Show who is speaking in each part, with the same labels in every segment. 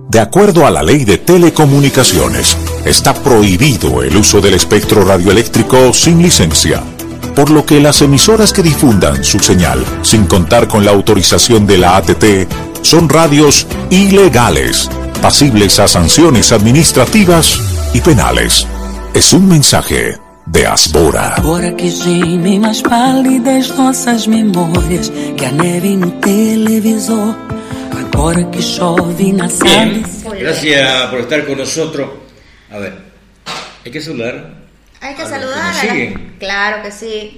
Speaker 1: De acuerdo a la Ley de Telecomunicaciones, está prohibido el uso del espectro radioeléctrico sin licencia, por lo que las emisoras que difundan su señal sin contar con la autorización de la ATT son radios ilegales, pasibles a sanciones administrativas y penales. Es un mensaje de Asbora.
Speaker 2: Agora que gemem mais pálidas nossas memórias, que a neve no televisor, agora que chove na sala.
Speaker 3: Bien, gracias por estar con nosotros. A ver, hay que saludar.
Speaker 4: Hay que saludar. Claro que sí.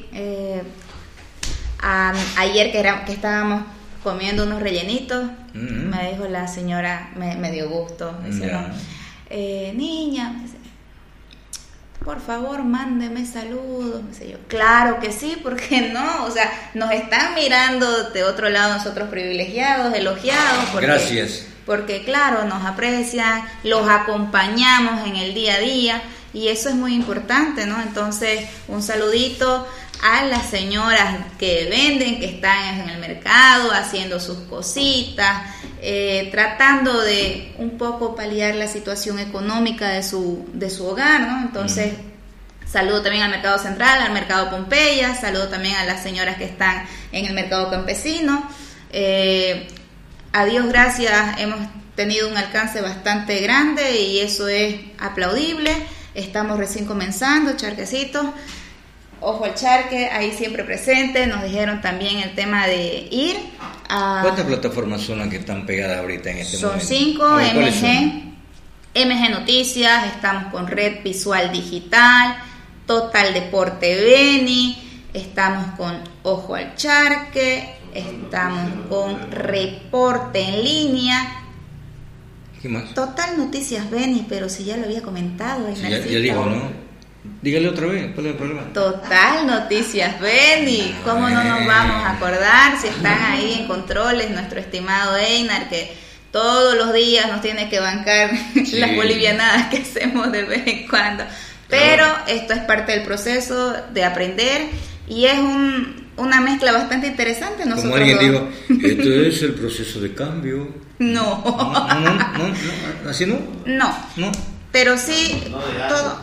Speaker 4: Ayer que estábamos comiendo unos rellenitos, me dijo la señora, me dio gusto, dice, no, niña, por favor, mándeme saludos, me dice yo. Claro que sí, ¿por qué no? O sea, nos están mirando de otro lado nosotros privilegiados, elogiados. Gracias. Porque, claro, nos aprecian, los acompañamos en el día a día y eso es muy importante, ¿no? Entonces, un saludito a las señoras que venden, que están en el mercado haciendo sus cositas, tratando de un poco paliar la situación económica de su hogar, ¿no? Entonces, saludo también al Mercado Central, al Mercado Pompeya, saludo también a las señoras que están en el Mercado Campesino. A Dios gracias, hemos tenido un alcance bastante grande y eso es aplaudible. Estamos recién comenzando, Charquecitos. Ojo al Charque, ahí siempre presente. Nos dijeron también el tema de ir a...
Speaker 3: ¿Cuántas plataformas son las que están pegadas ahorita en este momento?
Speaker 4: Son 5, MG Noticias, estamos con Red Visual Digital, Total Deporte Beni, estamos con Ojo al Charque, estamos con Reporte en Línea.
Speaker 3: ¿Qué más?
Speaker 4: Total Noticias Beni, pero si ya lo había comentado.
Speaker 3: Sí, ya digo, ¿no? Dígale otra vez, ¿cuál es el problema?
Speaker 4: Total Noticias Beni, ¿cómo no nos vamos a acordar si están ahí en controles nuestro estimado Einar, que todos los días nos tiene que bancar las bolivianadas que hacemos de vez en cuando? Pero esto es parte del proceso de aprender y es una mezcla bastante interesante. Nosotros
Speaker 3: como alguien dijo, esto es el proceso de cambio.
Speaker 4: No,
Speaker 3: ¿así no?
Speaker 4: No, pero sí, todo...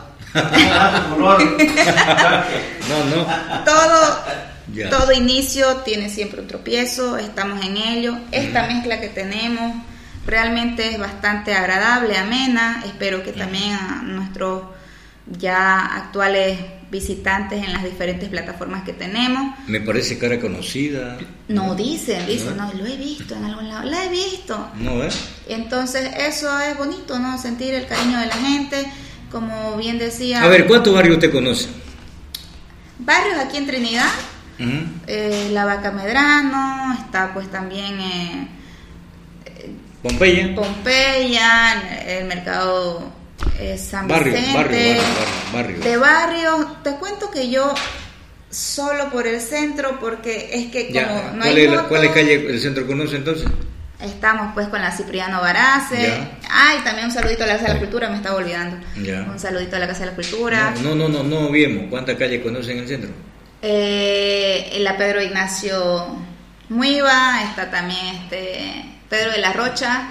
Speaker 4: Todo inicio tiene siempre un tropiezo, estamos en ello. Esta mezcla que tenemos realmente es bastante agradable, amena. Espero que también a nuestros ya actuales visitantes en las diferentes plataformas que tenemos.
Speaker 3: Me parece cara conocida.
Speaker 4: No, dicen, no, lo he visto en algún lado, la he visto.
Speaker 3: No,
Speaker 4: Entonces eso es bonito, ¿no? Sentir el cariño de la gente. Como bien decía...
Speaker 3: A ver, ¿cuántos barrios usted conoce?
Speaker 4: Barrios aquí en Trinidad, La Vaca Medrano, está pues también Pompeya, el mercado San Vicente. Barrio. De barrios, te cuento que yo solo por el centro, porque es que como no hay motos...
Speaker 3: ¿Cuál es calle el centro conoce entonces?
Speaker 4: Estamos pues con la Cipriano Barace. Y también un saludito a la Casa de la Cultura, me estaba olvidando. Un saludito a la Casa de la Cultura.
Speaker 3: No vimos. ¿Cuántas calles conocen en el centro?
Speaker 4: La Pedro Ignacio Muiva, está también Pedro de la Rocha,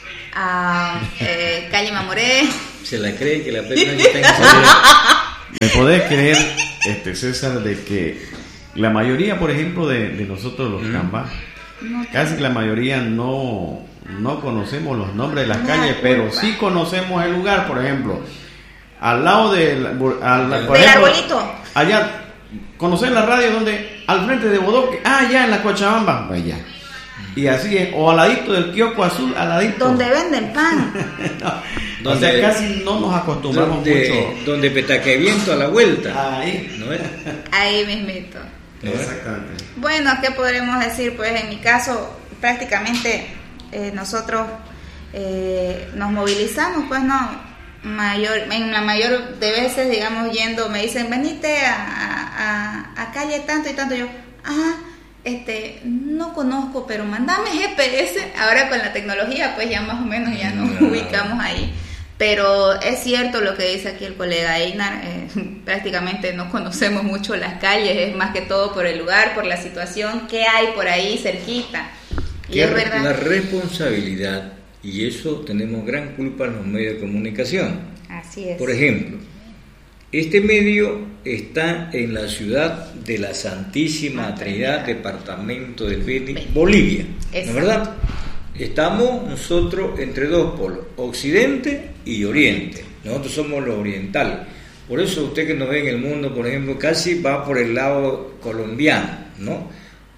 Speaker 4: calle Mamoré.
Speaker 3: ¿Se la cree que la Pedro Ignacio está en el centro?
Speaker 5: ¿Me podés creer, César, de que la mayoría, por ejemplo, de nosotros los cambas, casi la mayoría no conocemos los nombres de las calles, pero sí conocemos el lugar? Por ejemplo, al lado del
Speaker 4: arbolito.
Speaker 5: Allá, ¿conocen la radio donde? Al frente de Bodoque, allá en la Cochabamba, allá. Y así es, o al ladito del kiosco azul, al ladito.
Speaker 4: Donde venden pan.
Speaker 5: O sea, casi no nos acostumbramos mucho.
Speaker 3: Donde Petaque Viento a la vuelta.
Speaker 5: Ahí.
Speaker 3: ¿No es?
Speaker 4: Ahí mismito.
Speaker 5: Exactamente.
Speaker 4: Bueno, ¿qué podremos decir? Pues en mi caso, prácticamente nosotros nos movilizamos, pues no, en la mayor de veces, digamos, yendo, me dicen, venite a calle tanto y tanto, yo, no conozco, pero mandame GPS. Ahora con la tecnología, pues ya más o menos ya nos ubicamos ahí. Pero es cierto lo que dice aquí el colega Einar, prácticamente no conocemos mucho las calles, es más que todo por el lugar, por la situación que hay por ahí cerquita. Y es verdad.
Speaker 3: La responsabilidad Y eso tenemos gran culpa en los medios de comunicación.
Speaker 4: Así es.
Speaker 3: Por ejemplo, este medio está en la ciudad de la Santísima Trinidad, departamento del Beni, Bolivia, ¿no es verdad? Estamos nosotros entre dos polos, Occidente y Oriente. Nosotros somos los orientales. Por eso usted que nos ve en el mundo, por ejemplo, casi va por el lado colombiano, ¿no?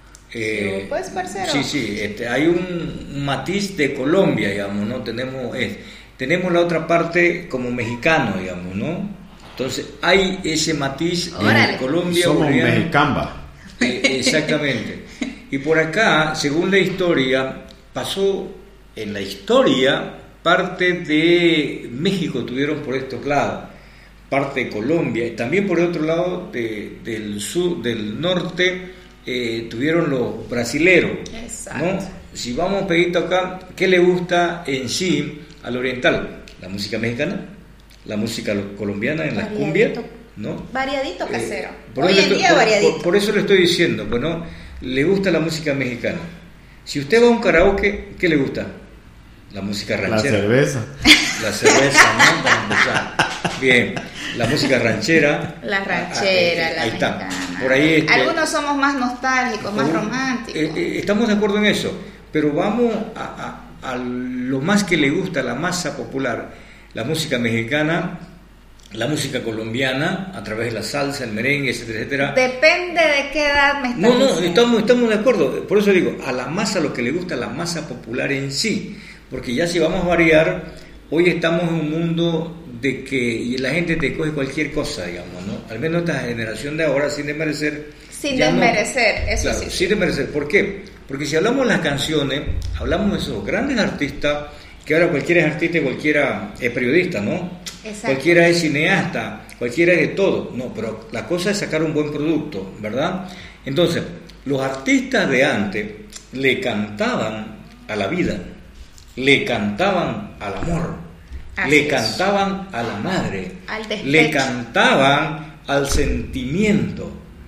Speaker 4: Pues, parcero.
Speaker 3: Sí, hay un matiz de Colombia, digamos, ¿no? Tenemos la otra parte como mexicano, digamos, ¿no? Entonces hay ese matiz en Colombia.
Speaker 5: Somos mexicamba.
Speaker 3: Exactamente. Y por acá, según la historia, pasó en la historia, parte de México tuvieron por estos lados, parte de Colombia, y también por el otro lado del sur, del norte, tuvieron los brasileros.
Speaker 4: Exacto.
Speaker 3: ¿No? Si vamos pedito acá, ¿qué le gusta en sí al oriental? La música mexicana, la música colombiana en la cumbia, ¿no?
Speaker 4: Variadito, casero. Hoy en día variadito.
Speaker 3: Por eso le estoy diciendo, pues, ¿no? Le gusta la música mexicana. Si usted va a un karaoke, ¿qué le gusta? La música ranchera. La cerveza, ¿no? Para empezar. Bien, la música ranchera.
Speaker 4: La ranchera, la
Speaker 3: ahí
Speaker 4: mexicana.
Speaker 3: Está. Por ahí
Speaker 4: algunos somos más nostálgicos, más románticos.
Speaker 3: Estamos de acuerdo en eso, pero vamos a lo más que le gusta a la masa popular, la música mexicana, la música colombiana, a través de la salsa, el merengue, etcétera, etcétera.
Speaker 4: Depende de qué edad me estás diciendo.
Speaker 3: Estamos de acuerdo. Por eso digo, a la masa lo que le gusta a la masa popular en sí, porque ya si vamos a variar, hoy estamos en un mundo de que la gente te coge cualquier cosa, digamos, ¿no? Al menos esta generación de ahora, sin desmerecer.
Speaker 4: Sin desmerecer, eso
Speaker 3: claro,
Speaker 4: sí.
Speaker 3: Sin desmerecer. ¿Por qué? Porque si hablamos de las canciones, hablamos de esos grandes artistas, que ahora cualquiera es artista y cualquiera es periodista, ¿no?
Speaker 4: Exacto.
Speaker 3: Cualquiera es cineasta, cualquiera es de todo. No, pero la cosa es sacar un buen producto, ¿verdad? Entonces, los artistas de antes le cantaban a la vida, le cantaban al amor, le cantaban a la madre, le cantaban al sentimiento,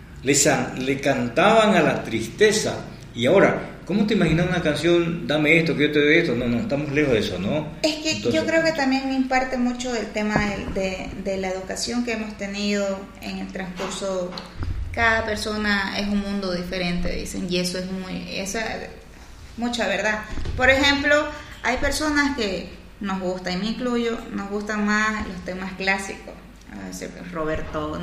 Speaker 3: le cantaban a la tristeza. Y ahora, ¿cómo te imaginas una canción, dame esto, que yo te doy esto? No, estamos lejos de eso, ¿no?
Speaker 4: Es que entonces, yo creo que también me imparte mucho del tema de la educación que hemos tenido en el transcurso. Cada persona es un mundo diferente, dicen, y eso es mucha verdad. Por ejemplo, hay personas que nos gusta, y me incluyo, nos gustan más los temas clásicos. Roberto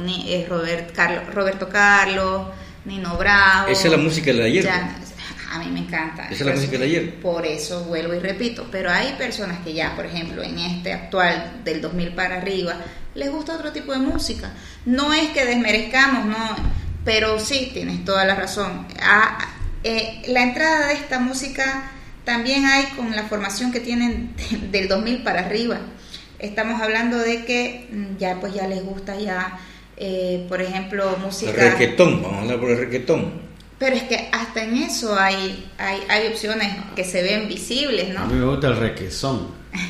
Speaker 4: Carlos, Nino Bravo.
Speaker 3: Esa es la música de ayer.
Speaker 4: A mí me encanta.
Speaker 3: Esa es la música de ayer.
Speaker 4: Por eso vuelvo y repito. Pero hay personas que ya, por ejemplo, en este actual del 2000 para arriba, les gusta otro tipo de música. No es que desmerezcamos, no, pero sí, tienes toda la razón. La entrada de esta música también hay con la formación que tienen del 2000 para arriba. Estamos hablando de que ya les gusta ya, por ejemplo, música...
Speaker 3: El reggaetón, vamos a hablar por el reggaetón.
Speaker 4: Pero es que hasta en eso hay opciones que se ven visibles, ¿no?
Speaker 5: A mí me gusta el requesón.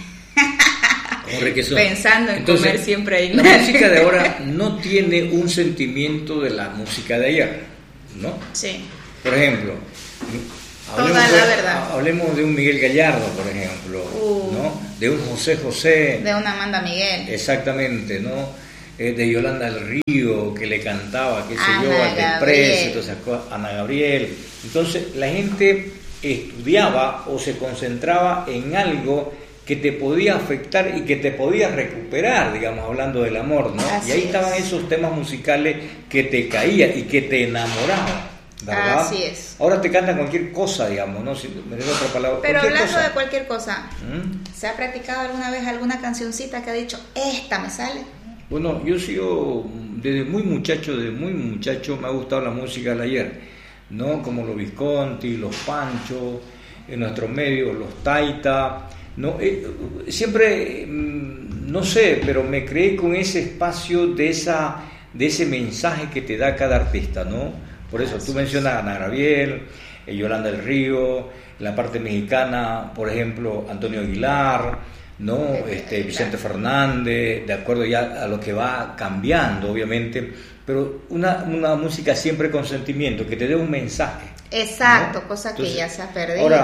Speaker 4: Pensando en comer siempre ahí.
Speaker 3: La música de ahora no tiene un sentimiento de la música de ayer, ¿no?
Speaker 4: Sí.
Speaker 3: Por ejemplo, hablemos de un Miguel Gallardo, por ejemplo, ¿no? De un José José.
Speaker 4: De una Amanda Miguel.
Speaker 3: Exactamente, ¿no? De Yolanda del Río, que le cantaba, qué sé yo, al desprecio, entonces, Ana Gabriel. Entonces la gente estudiaba o se concentraba en algo que te podía afectar y que te podía recuperar, digamos, hablando del amor, ¿no?
Speaker 4: Así
Speaker 3: y ahí estaban esos temas musicales que te caían y que te enamoraban, ¿verdad?
Speaker 4: Así es.
Speaker 3: Ahora te cantan cualquier cosa, digamos, ¿no? Si me das otra palabra.
Speaker 4: Pero hablando de cualquier cosa, ¿se ha practicado alguna vez alguna cancioncita que ha dicho, esta me sale?
Speaker 3: Bueno, yo sigo desde muy muchacho me ha gustado la música del ayer, ¿no? Como los Visconti, los Pancho, en nuestros medios, los Taita, ¿no? Siempre, no sé, pero me creé con ese espacio de ese mensaje que te da cada artista, ¿no? Por eso tú mencionas a Ana Gabriel, Yolanda del Río, la parte mexicana, por ejemplo, Antonio Aguilar, ¿no? Vicente Fernández, de acuerdo ya a lo que va cambiando, obviamente, pero una música siempre con sentimiento, que te dé un mensaje.
Speaker 4: Exacto,
Speaker 3: ¿no?
Speaker 4: cosa
Speaker 3: Entonces,
Speaker 4: que ya se ha perdido.
Speaker 3: Ahora,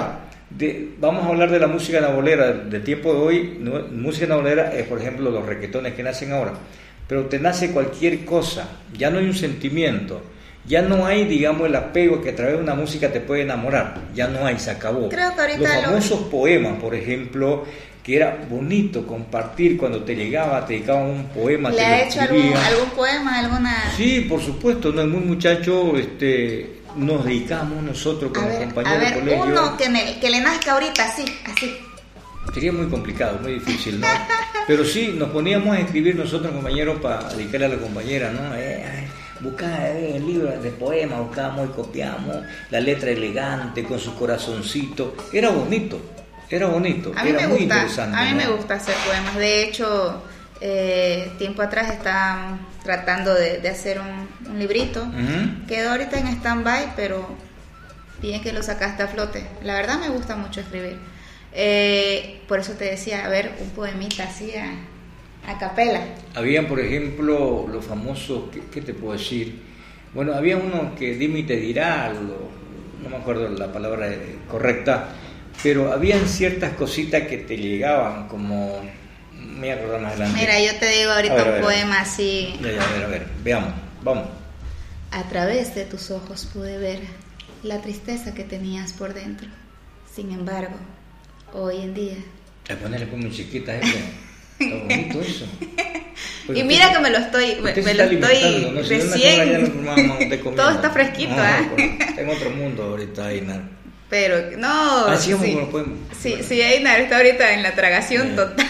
Speaker 3: Vamos a hablar de la música nabolera del tiempo de hoy. Música nabolera es, por ejemplo, los reggaetones que nacen ahora, pero te nace cualquier cosa, ya no hay un sentimiento, ya no hay, digamos, el apego que a través de una música te puede enamorar, ya no hay, se acabó.
Speaker 4: Creo que ahorita
Speaker 3: los famosos poemas, por ejemplo, que era bonito compartir cuando te dedicaban un poema.
Speaker 4: ¿Le ha hecho algún poema, alguna...?
Speaker 3: Sí, por supuesto, no es muy muchacho, nos dedicamos nosotros como compañeros de colegio.
Speaker 4: Uno que le nazca ahorita, así.
Speaker 3: Sería muy complicado, muy difícil, ¿no? Pero sí, nos poníamos a escribir nosotros, compañeros, para dedicarle a la compañera, ¿no? Buscaba el libro de poemas, buscábamos y copiamos la letra elegante con su corazoncito. Era bonito, era muy interesante.
Speaker 4: A mí me gusta hacer poemas. De hecho, tiempo atrás estaba tratando de hacer un librito. Quedó ahorita en stand-by, pero bien que lo sacaste a flote. La verdad me gusta mucho escribir. Por eso te decía, a ver, un poemita así a capela.
Speaker 3: Habían, por ejemplo, los famosos, ¿qué te puedo decir? Bueno, había uno que dime y te dirá, no me acuerdo la palabra correcta, pero habían ciertas cositas que te llegaban, como, me voy a acordar más adelante.
Speaker 4: Mira, yo te digo ahorita un poema así.
Speaker 3: A ver, veamos, vamos.
Speaker 4: A través de tus ojos pude ver la tristeza que tenías por dentro. Sin embargo, hoy en día...
Speaker 3: Ponerle como chiquita, está bonito eso.
Speaker 4: Y mira que me lo estoy
Speaker 3: ¿no? Si
Speaker 4: recién. Todo está fresquito,
Speaker 3: Está en otro mundo ahorita, Einar.
Speaker 4: Pero no. Sí, Einar está ahorita en la tragación total.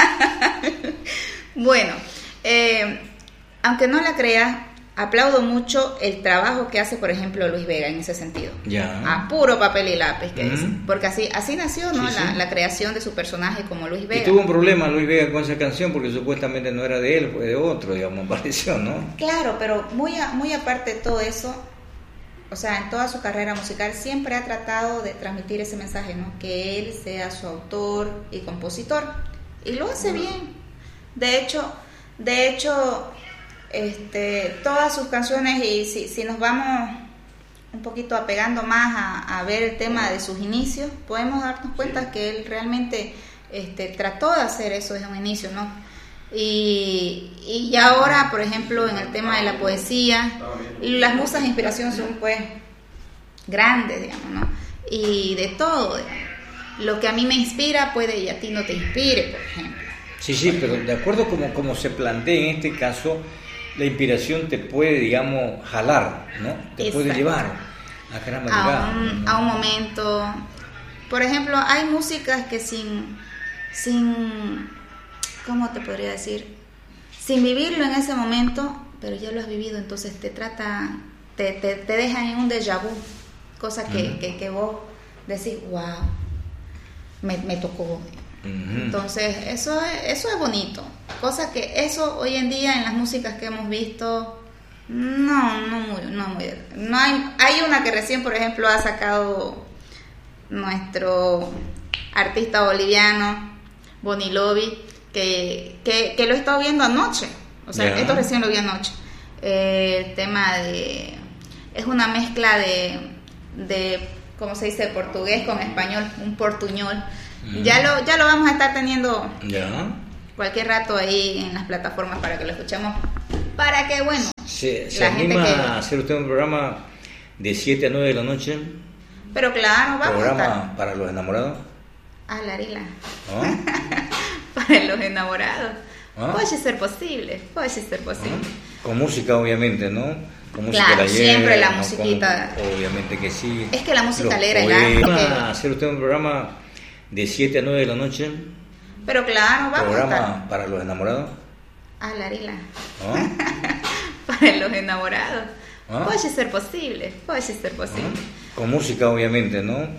Speaker 4: Bueno, aunque no la creas, aplaudo mucho el trabajo que hace, por ejemplo, Luis Vega en ese sentido. A puro papel y lápiz, que dice. Porque así nació, ¿no? La creación de su personaje como Luis Vega.
Speaker 3: Y tuvo un problema Luis Vega con esa canción porque supuestamente no era de él, fue de otro, digamos, pareció, ¿no?
Speaker 4: Claro, pero muy aparte de todo eso, o sea, en toda su carrera musical siempre ha tratado de transmitir ese mensaje, ¿no? Que él sea su autor y compositor. Y lo hace bien. De hecho, todas sus canciones, y si nos vamos un poquito apegando más a ver el tema de sus inicios, podemos darnos cuenta que él realmente trató de hacer eso desde un inicio, ¿no? Y ahora, por ejemplo, en el tema de la poesía, las musas de inspiración son pues grandes, digamos, ¿no? Y de todo, digamos. Lo que a mí me inspira puede y a ti no te inspire, por ejemplo.
Speaker 3: Sí, pero de acuerdo como se plantea en este caso, la inspiración te puede, digamos, jalar, ¿no? Te puede llevar
Speaker 4: a un momento. Por ejemplo, hay músicas que sin ¿cómo te podría decir? Sin vivirlo en ese momento, pero ya lo has vivido, entonces te dejan en un déjà vu, cosa que vos decís, wow, me tocó. Entonces eso es bonito, cosa que eso hoy en día en las músicas que hemos visto no hay una que recién, por ejemplo, ha sacado nuestro artista boliviano Bonnie Lobby, que lo he estado viendo anoche, o sea, esto recién lo vi anoche. El tema es una mezcla de ¿cómo se dice? Portugués con español, un portuñol. Ya lo vamos a estar teniendo cualquier rato ahí en las plataformas para que lo escuchemos, para que, bueno,
Speaker 3: ¿Se anima a hacer usted un programa de 7 a 9 de la noche?
Speaker 4: Pero claro, vamos
Speaker 3: ¿Programa
Speaker 4: a estar
Speaker 3: para los enamorados?
Speaker 4: Larila. Para los enamorados. Puede ser posible.
Speaker 3: Con música, obviamente, ¿no? Con música
Speaker 4: claro,
Speaker 3: ayer,
Speaker 4: siempre la musiquita.
Speaker 3: Obviamente que sí.
Speaker 4: Es que la música alegra
Speaker 3: ¿Va a hacer usted un programa de 7 a 9 de la noche?
Speaker 4: Pero claro, vamos
Speaker 3: ¿Programa
Speaker 4: a estar
Speaker 3: para los enamorados?
Speaker 4: Larila. Para los enamorados. Puede ser posible.
Speaker 3: Con música, obviamente, ¿no?